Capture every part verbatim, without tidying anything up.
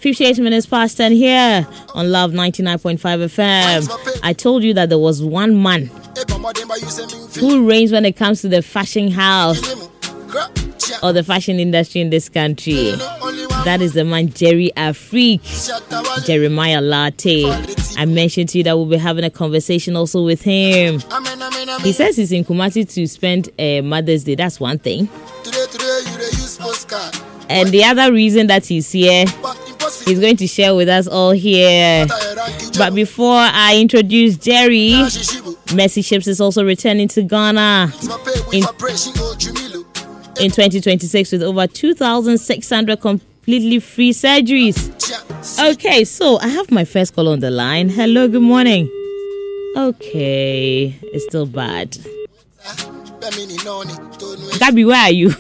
fifty-eight minutes past ten here on Love ninety-nine point five F M. I told you that there was one man who reigns when it comes to the fashion house or the fashion industry in this country. That is the man Jerry Afrique, Jeremiah Latte. I mentioned to you that we'll be having a conversation also with him. He says he's in Kumasi to spend uh, Mother's Day. That's one thing. And the other reason that he's here, he's going to share with us all here. But before I introduce Jerry, Mercy Ships is also returning to Ghana in, in twenty twenty-six with over two thousand six hundred completely free surgeries. Okay, so I have my first call on the line. Hello, good morning. Okay, it's still bad. Gabby, where are you?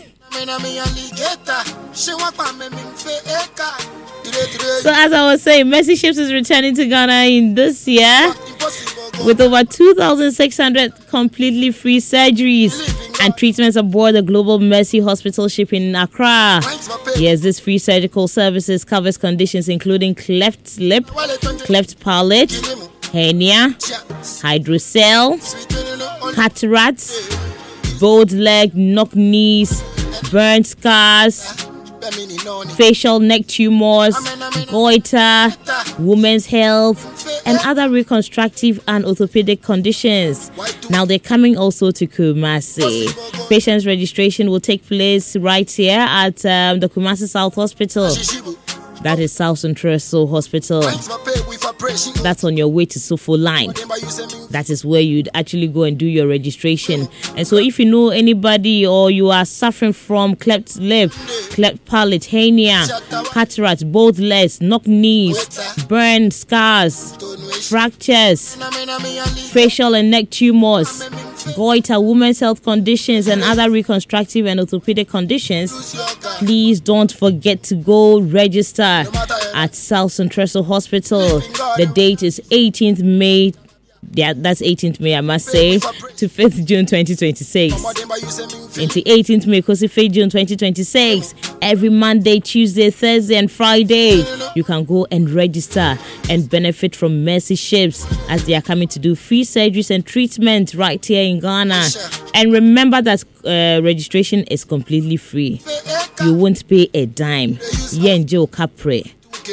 So as I was saying, Mercy Ships is returning to Ghana in this year with over two thousand six hundred completely free surgeries and treatments aboard the Global Mercy Hospital ship in Accra. Yes, this free surgical services covers conditions including cleft lip, cleft palate, hernia, hydrocele, cataracts, bowed leg, knock knees, burn scars, facial neck tumors, goiter, women's health, and other reconstructive and orthopedic conditions. Now they're coming also to Kumasi. Patients registration will take place right here at um, the Kumasi South Hospital. That is South Central Hospital. That's on your way to Sofo Line. That is where you'd actually go and do your registration. And so if you know anybody or you are suffering from cleft lip, cleft palate, hernia, cataract, both legs, knock knees, burn scars, fractures, facial and neck tumors, goiter, women's health conditions, and other reconstructive and orthopedic conditions, please don't forget to go register at South Central Hospital. The date is eighteenth May. Yeah, that's eighteenth May, I must say, to fifth June twenty twenty-six. Into eighteenth May, because fifth June twenty twenty-six. Every Monday, Tuesday, Thursday, and Friday, you can go and register and benefit from Mercy Ships as they are coming to do free surgeries and treatment right here in Ghana. And remember that uh, registration is completely free. You won't pay a dime. Yenjo Capre.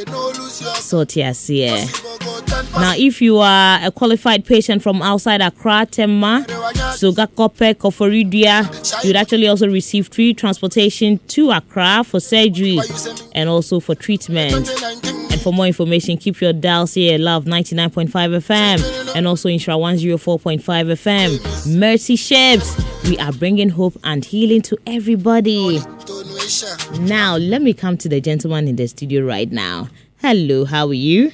So here. Now, if you are a qualified patient from outside Accra, Tema, Sogakope, Koforidia, you'd actually also receive free transportation to Accra for surgery and also for treatment. And for more information, keep your dials here, Love ninety-nine point five F M and also Insura one oh four point five F M. Mercy Ships, we are bringing hope and healing to everybody. Now, let me come to the gentleman in the studio right now. Hello, how are you?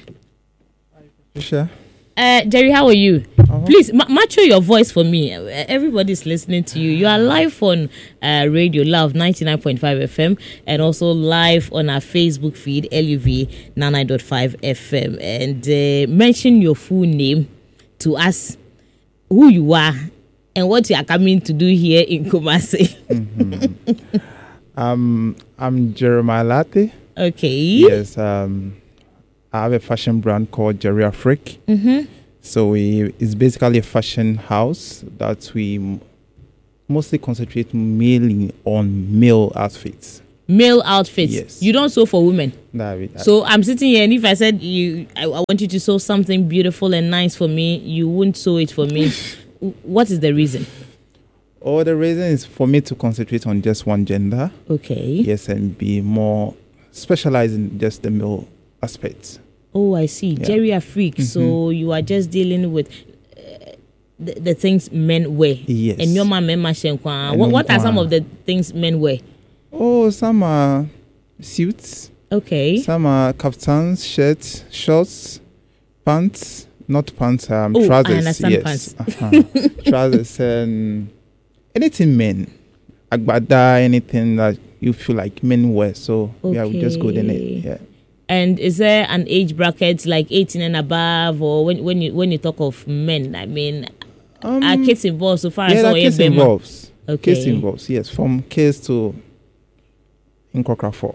Sure. Uh, Jerry, how are you? Uh-huh. Please, ma- mature your voice for me. Everybody's listening to you. You are live on uh, Radio Love ninety-nine point five F M and also live on our Facebook feed, L U V ninety-nine point five F M. And uh, mention your full name to us, who you are, and what you are coming to do here in Kumasi. Mm-hmm. um, I'm Jeremiah Latte. Okay. Yes. Um. I have a fashion brand called Jerry Afrique. Mm-hmm. So we, it's basically a fashion house that we m- mostly concentrate mainly on male outfits. Male outfits? Yes. You don't sew for women? Nah, we, uh, so I'm sitting here and if I said you, I, I want you to sew something beautiful and nice for me, you wouldn't sew it for me. What is the reason? Oh, the reason is for me to concentrate on just one gender. Okay. Yes, and be more specialized in just the male aspects. Oh, I see. Yeah. Jerry Afrique. Mm-hmm. So you are just dealing with uh, the, the things men wear. Yes. And your man men What, what are some of the things men wear? Oh, some are suits. Okay. Some are kaftans, shirts, shorts, pants. Not pants, um, oh, trousers. I understand yes. pants. Uh-huh. Trousers and anything men. Agbada, anything that you feel like men wear. So okay. yeah, we just go in it. Yeah. And is there an age bracket like eighteen and above, or when when you when you talk of men, I mean, um, are kids involved so far yeah, as all kids involves. Okay. Kids involves, yes, from kids to Nkokra four.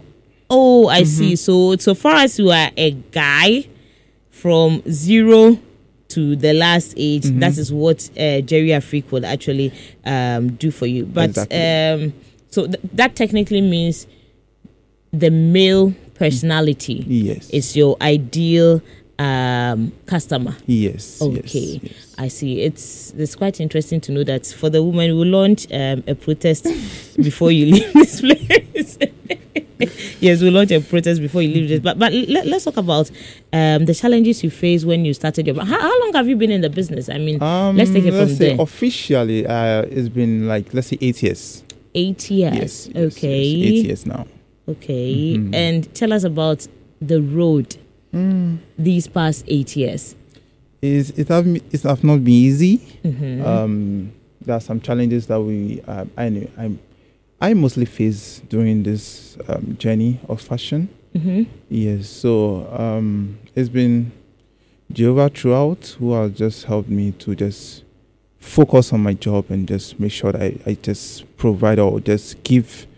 Oh, I see. So so far as you are a guy from zero to the last age, Mhm. that is what uh, Jerry Afrique would actually um, do for you. But Exactly. um, so th- that technically means the male personality Yes. is your ideal um, customer. Yes. Okay, Yes, yes. I see. It's it's quite interesting to know that for the woman, we launch um, a protest before you leave this place. Yes, we launch a protest before you leave this. But but let, let's talk about um, the challenges you faced when you started your. How, how long have you been in the business? I mean, Um, let's take it let's from say there. officially, uh, it's been like let's say eight years. Eight years. Yes. yes, Okay. yes, eight years now. Okay. Mhm. And tell us about the road Mm. these past eight years. Is it have it have not been easy. Mhm. Um, there are some challenges that we uh, I know I I mostly face during this um, journey of fashion. Mhm. Yes, so um, it's been Jehovah throughout who has just helped me to just focus on my job and just make sure that I, I just provide or just give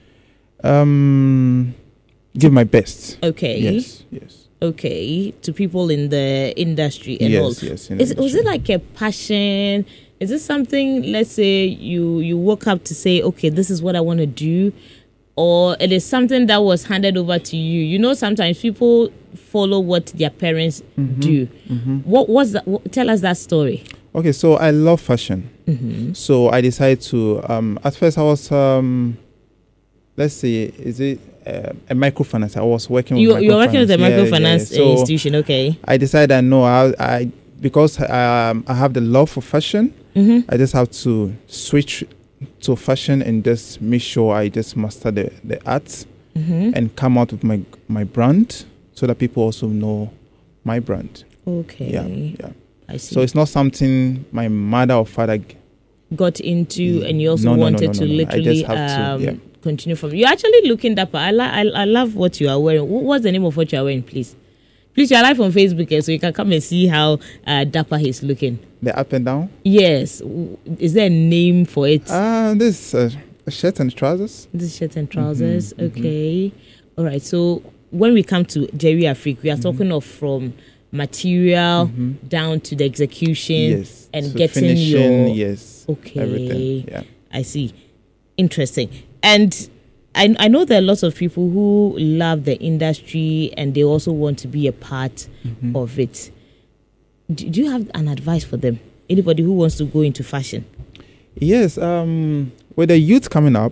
um give my best. Okay. Yes, yes. Okay. To people in the industry and all. Yes, yes. in Is, was industry. it like a passion? Is it something, let's say you you woke up to say, okay, this is what I want to do, or it is something that was handed over to you? You know, sometimes people follow what their parents Mhm, do. mhm. What was that? What, tell us that story. Okay, so I love fashion. Mm-hmm. So I decided to. Um, at first, I was um, let's say, is it uh, a microfinance? I was working. You with you are working with the Yeah, yeah, microfinance yeah. So institution, okay? I decided that no, I, I because um, I have the love for fashion. Mm-hmm. I just have to switch to fashion and just make sure I just master the, the art Mm-hmm. and come out with my my brand so that people also know my brand. Okay, Yeah, yeah. I see. So it's not something my mother or father. g- Got into, and you also No, no, no, wanted no, to no, no. I literally just have to, um, yeah. continue from. You're actually looking dapper. I, li- I I love what you are wearing. Wh- What's the name of what you are wearing, please? Please, you are live on Facebook, eh, so you can come and see how uh, dapper he's looking. The up and down. Yes, W- is there a name for it? Ah, this uh, shirt and trousers. This shirt and trousers. mhm. Okay, all right. So when we come to Jerry Afrique, we are talking of from material Mhm. down to the execution Yes. and So getting finishing, your yes. okay. Everything. Yeah. I see. Interesting. And I, I know there are lots of people who love the industry and they also want to be a part Mhm. of it. Do, do you have an advice for them? Anybody who wants to go into fashion? Yes. Um, with the youth coming up,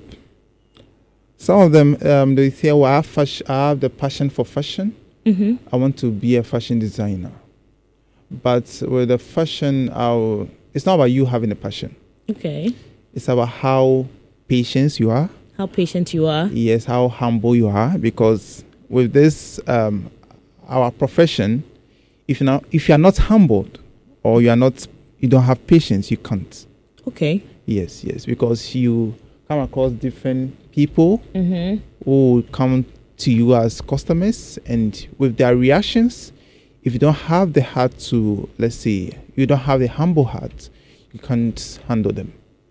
some of them um, they say, "Well, I have, fash- I have the passion for fashion. Mm-hmm. I want to be a fashion designer." But with the fashion, I'll, it's not about you having a passion. Okay. It's about how patient you are. How patient you are. Yes, how humble you are. Because with this, um, our profession, if you not if you are not humbled or you are not, you don't have patience, you can't. Okay. Yes, yes, because you come across different people Mm-hmm. who come to you as customers, and with their reactions, if you don't have the heart to, let's say, you don't have a humble heart, you can't handle them.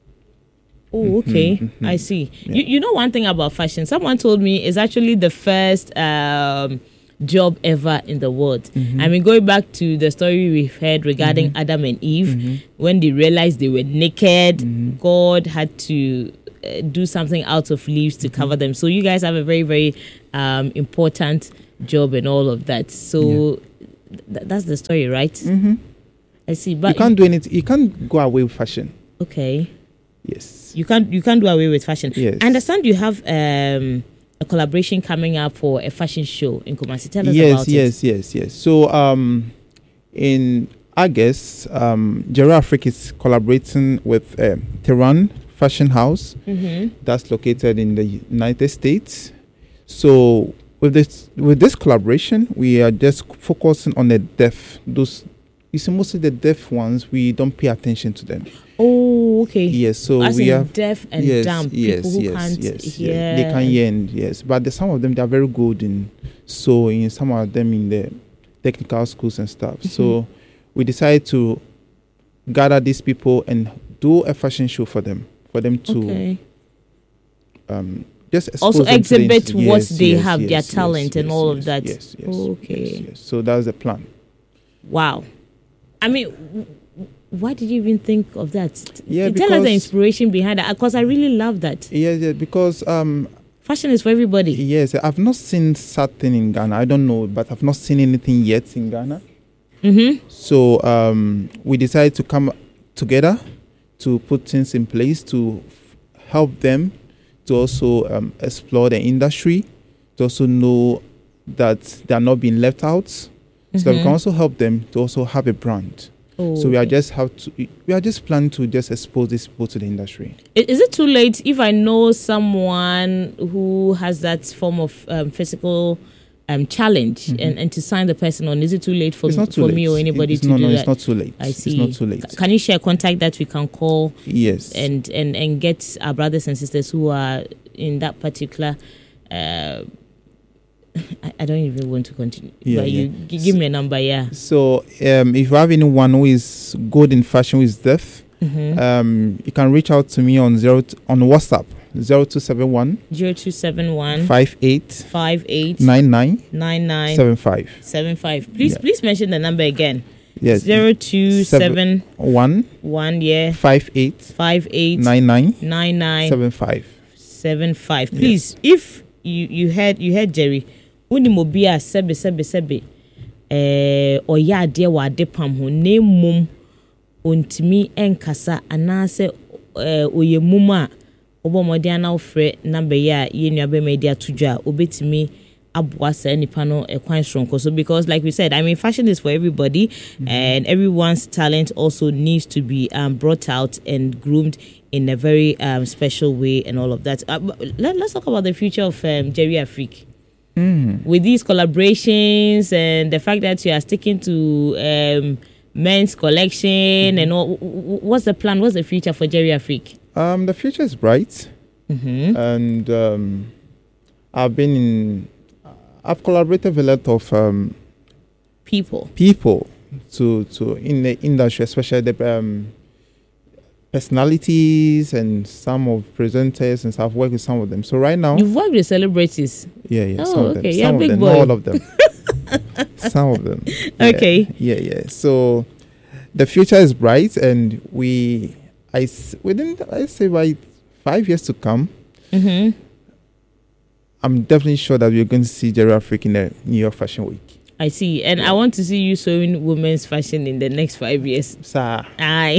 Oh, okay. Mhm, mhm. I see. Yeah. You, you know one thing about fashion? Someone told me it's actually the first um, job ever in the world. Mhm. I mean, going back to the story we've heard regarding Adam and Eve, Mhm. when they realized they were naked, Mhm. God had to uh, do something out of leaves to cover them. So you guys have a very, very um, important job and all of that. So th- that's the story, right? Mhm. I see. You But can't do anything. You can't go away with fashion. okay. Yes. You can't you can't do away with fashion. Yes. I understand you have um, a collaboration coming up for a fashion show in Kumasi. Tell us yes, about yes, yes, yes. So um, in August, um, Jerry Afrique is collaborating with uh, Tehran Fashion House it. Mm-hmm. that's located in the United States. So with this with this collaboration, we are just focusing on the deaf. Those you see, mostly the deaf ones, we don't pay attention to them. Oh, okay. Yes, so As we in have deaf and yes, dumb yes, people who yes, can't yes, hear. yes. They can hear, and yes, but the, some of them they are very good in sewing. Some of them in the technical schools and stuff. Mm-hmm. So we decided to gather these people and do a fashion show for them, for them to Okay. um, just expose also them to the exhibit industry. what Yes, they yes, have, yes, their yes, talent, and yes, all yes, of that. Yes, yes, Okay. yes, yes. So that's the plan. Wow. I mean, w- why did you even think of that? Yeah, Tell us the because- inspiration behind that, because I really love that. Yeah, yeah, because um, Fashion is for everybody. yes, I've not seen something in Ghana. I don't know, but I've not seen anything yet in Ghana. Mm-hmm. So um, we decided to come together to put things in place to f- help them to also um, explore the industry, to also know that they are not being left out, so that we can also help them to also have a brand. Oh, So we are okay. just have to we are just planning to just expose these people to the industry. I- Is it too late if I know someone who has that form of um, physical um, challenge and, and to sign the person on? Is it too late for, It's me, not too for late. me or anybody It's to no, do no, that? it's not too late. I see. It's not too late. C- Can you share contact that we can call Yes. and, and, and get our brothers and sisters who are in that particular... Uh, I, I don't even want to continue. Yeah, but you yeah. g- give me a number, yeah. So um, if you have anyone who is good in fashion, who is deaf, Mm-hmm. um, you can reach out to me on zero t- on WhatsApp zero two seven one zero two seven one five eight five eight nine nine nine nine seven five. seven five. Please, Yeah. please mention the number again. Yes. Zero two seven one one yeah five eight five eight nine nine nine nine seven five. seven five. Please, if you you heard you heard Jerry, unimobia sebe sebe sebe eh oya ade wa ade pam ho na mum ontimi enkasa anase eh oye mum a obomode ana ofre number ya ye nuabe media tudwa obetimi aboa sa nipa no ekwan stronko. So because like we said, I mean, fashion is for everybody, mm-hmm. and everyone's talent also needs to be um, brought out and groomed in a very um, special way and all of that. Uh, let, let's talk about the future of um, Jerry Afrique. Mm. With these collaborations and the fact that you are sticking to um, men's collection, mm-hmm. and all, what's the plan? What's the future for Jerry Afrique? Um, the future is bright, mm-hmm. and um, I've been in. I've collaborated with a lot of um, people. People to to in the industry, especially the um, personalities and some of presenters, and so I've worked with some of them. So right now, you've worked with celebrities. Yeah, yeah. Oh, some of okay. them. Yeah, some big of them, boy. not all of them. Some of them. Yeah, okay. Yeah, yeah. So the future is bright, and we, I within I say by five years to come. Mm-hmm. I'm definitely sure that we're going to see Jerry Afrique in the New York Fashion Week. I see. And yeah. I want to see you sewing women's fashion in the next five years. Sir. Aye.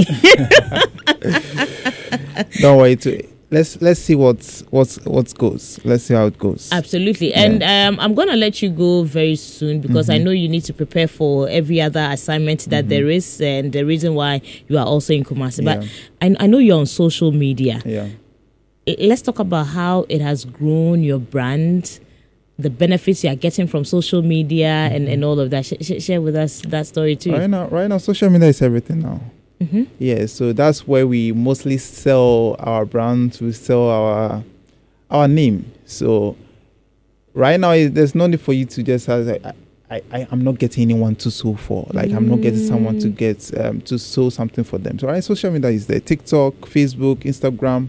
Don't worry. To, let's let's see what's what's what goes. Let's see how it goes. Absolutely. Yeah. And um, I'm going to let you go very soon because mm-hmm. I know you need to prepare for every other assignment that mm-hmm. there is, and the reason why you are also in Kumasi. Yeah. But I, I know you're on social media. Yeah. Let's talk about how it has grown your brand, the benefits you are getting from social media, mm-hmm. and, and all of that. Sh- sh- share with us that story too. Right now, right now, social media is everything now. Mm-hmm. Yeah, so that's where we mostly sell our brands. We sell our our name. So right now, there's no need for you to just have. I, I, I I'm not getting anyone to sew for. Like mm. I'm not getting someone to get um, to sew something for them. So right, social media is there: TikTok, Facebook, Instagram.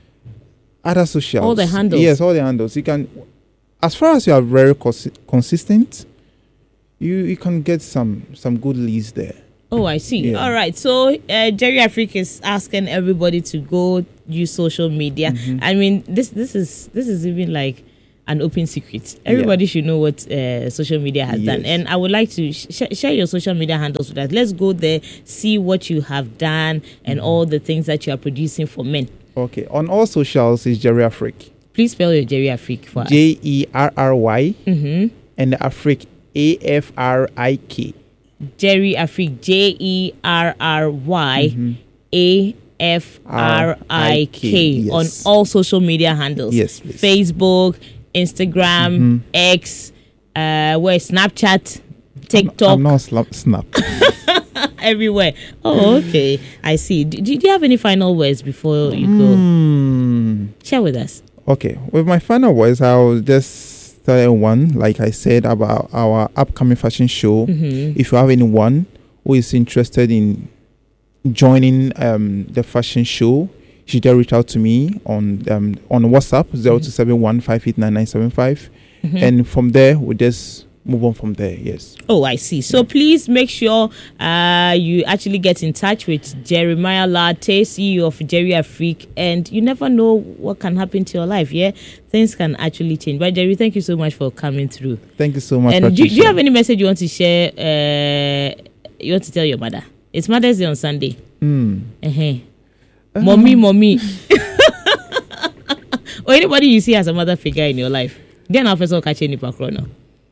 Other socials. All the handles. Yes, all the handles. You can, as far as you are very cons- consistent, you you can get some some good leads there. Oh, I see. Yeah. All right. So uh, Jerry Afrique is asking everybody to go use social media. Mm-hmm. I mean, this this is this is even like an open secret. Everybody yeah. should know what uh, social media has yes. done. And I would like to sh- share your social media handles with us. Let's go there, see what you have done, and mm-hmm. all the things that you are producing for men. Okay, on all socials is Jerry Afrique. Please spell your Jerry Afrique for us. J E R R Y mm-hmm. and Afrique A F R I K. Jerry Afrique J E R R Y mm-hmm. A F R I K yes. on all social media handles. Yes, please. Facebook, Instagram, mm-hmm. X, uh, where Snapchat, TikTok. I'm not slap, snap. Everywhere. Oh, okay. I see. Do, do you have any final words before you go? Mm. Share with us. Okay. With my final words, I'll just tell one, like I said, about our upcoming fashion show. Mm-hmm. If you have anyone who is interested in joining um, the fashion show, she just reach out to me on um, on WhatsApp zero two seven one five eight nine nine seven five, mm-hmm. and from there we just move on from there. Yes. Oh, I see. So please make sure uh, you actually get in touch with Jeremiah Lartey, C E O of Jerry Afrique, and you never know what can happen to your life. Yeah, things can actually change. But Jerry, thank you so much for coming through. Thank you so much. And do, do you have any message you want to share? Uh, you want to tell your mother? It's Mother's Day on Sunday. Mm. Uh-huh. Um. Mommy, mommy. Or anybody you see as a mother figure in your life. Then I'll first catch any now.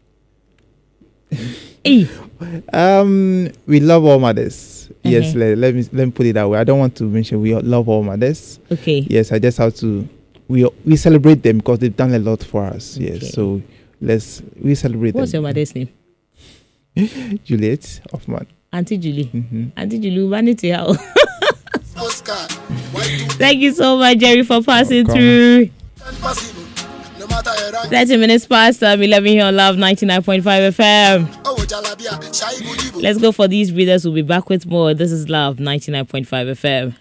Hey. Um, we love all mothers. Uh-huh. Yes, let, let me let me put it that way. I don't want to mention we love all mothers. Okay. Yes, I just have to. We we celebrate them because they've done a lot for us. Okay. Yes, so let's we celebrate What's them. What's your mother's name? Juliet Hoffman. Auntie Julie. Mm-hmm. Auntie Julie, vanity how? Thank you so much, Jerry, for passing through. thirty minutes past um, eleven here on Love ninety-nine point five F M. Let's go for these breathers. We'll be back with more. This is Love ninety-nine point five F M.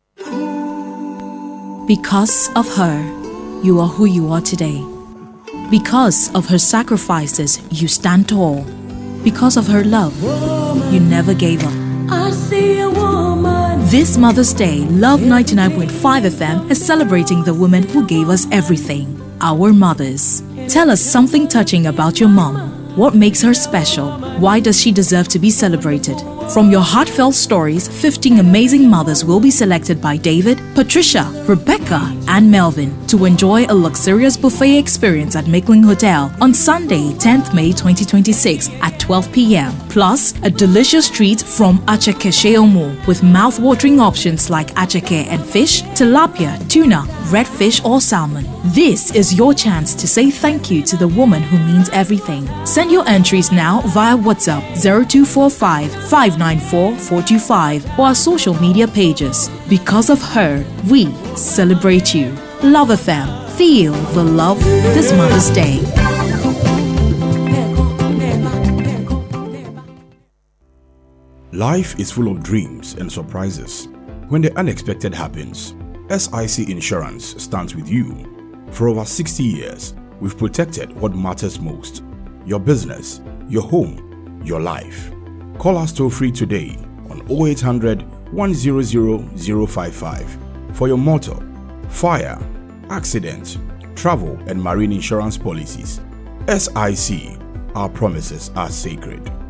Because of her, you are who you are today. Because of her sacrifices, you stand tall. Because of her love, you never gave up. I see a woman. This Mother's Day, Love ninety-nine point five F M is celebrating the women who gave us everything. Our mothers. Tell us something touching about your mom. What makes her special? Why does she deserve to be celebrated? From your heartfelt stories, fifteen amazing mothers will be selected by David, Patricia, Rebecca, and Melvin to enjoy a luxurious buffet experience at Makeling Hotel on Sunday, tenth May twenty twenty-six at twelve p.m. Plus, a delicious treat from Acheke Sheomo with mouth-watering options like acheke and fish, tilapia, tuna, redfish, or salmon. This is your chance to say thank you to the woman who means everything. Send your entries now via WhatsApp zero two four five, five nine four, four two five or our social media pages. Because of her, we celebrate you. Love F M. Feel the love this Mother's Day. Life is full of dreams and surprises. When the unexpected happens, S I C Insurance stands with you. For over sixty years, we've protected what matters most: your business, your home, your life. Call us toll free today on oh eight hundred, one hundred, oh five five for your motor, fire, accident, travel, and marine insurance policies. S I C, our promises are sacred.